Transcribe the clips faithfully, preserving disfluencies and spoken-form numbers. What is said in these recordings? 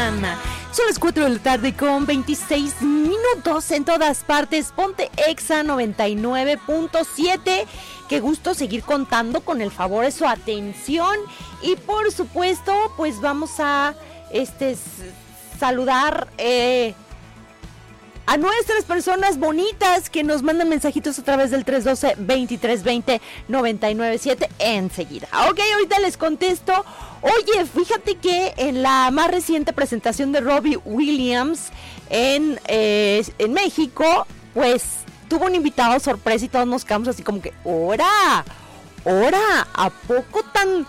programa. Son las cuatro de la tarde con veintiséis minutos en todas partes. Ponte Exa noventa y nueve punto siete. Qué gusto seguir contando con el favor de su atención. Y por supuesto, pues vamos a este, saludar eh, a nuestras personas bonitas que nos mandan mensajitos a través del tres uno dos, veintitrés veinte, noventa y nueve siete enseguida. Ok, ahorita les contesto. Oye, fíjate que en la más reciente presentación de Robbie Williams en, eh, en México, pues tuvo un invitado sorpresa y todos nos quedamos así como que, ¡ora! ¡Ora! ¿A poco tan,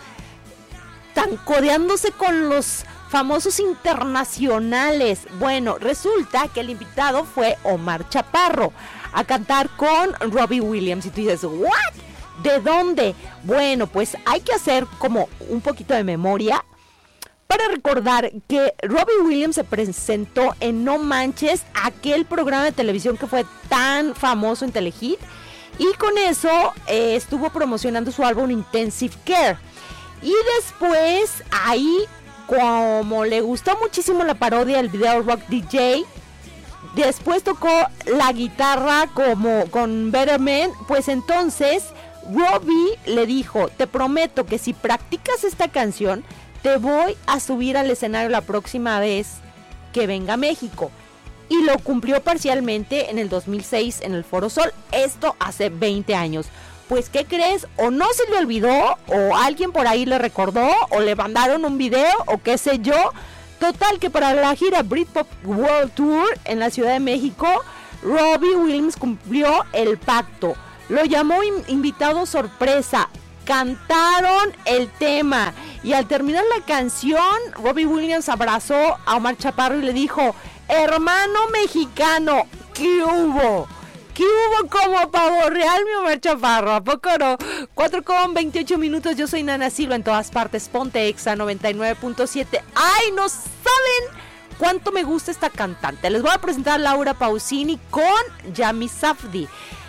tan codeándose con los famosos internacionales? Bueno, resulta que el invitado fue Omar Chaparro a cantar con Robbie Williams. Y tú dices, ¿what? ¿De dónde? Bueno, pues hay que hacer como un poquito de memoria para recordar que Robbie Williams se presentó en No Manches, aquel programa de televisión que fue tan famoso en Telehit, y con eso eh, estuvo promocionando su álbum Intensive Care. Y después ahí, como le gustó muchísimo la parodia del video Rock D J, después tocó la guitarra como con Better Man, pues entonces Robbie le dijo, te prometo que si practicas esta canción, te voy a subir al escenario la próxima vez que venga a México. Y lo cumplió parcialmente en el dos mil seis en el Foro Sol, esto hace veinte años. Pues, ¿qué crees? O no se le olvidó, o alguien por ahí le recordó, o le mandaron un video, o qué sé yo. Total, que para la gira Britpop World Tour en la Ciudad de México, Robbie Williams cumplió el pacto. Lo llamó in- invitado sorpresa, cantaron el tema y al terminar la canción, Robbie Williams abrazó a Omar Chaparro y le dijo, hermano mexicano, ¿qué hubo? ¿Qué hubo como pavo real, mi Omar Chaparro? ¿A poco no? cuatro con veintiocho minutos, yo soy Nana Silva, en todas partes, ponte Exa noventa y nueve punto siete. ¡Ay, no saben cuánto me gusta esta cantante! Les voy a presentar a Laura Pausini con Yami Safdie.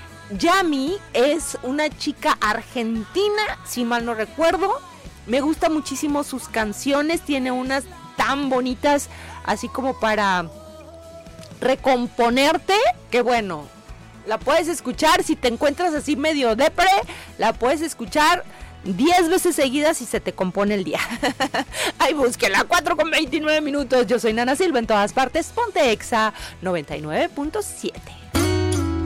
Yami es una chica argentina, si mal no recuerdo. Me gustan muchísimo sus canciones, tiene unas tan bonitas, así como para recomponerte, que bueno, la puedes escuchar si te encuentras así medio depre, la puedes escuchar diez veces seguidas y se te compone el día. Ay, búsquela, cuatro con veintinueve minutos, yo soy Nana Silva, en todas partes, ponte Exa noventa y nueve punto siete.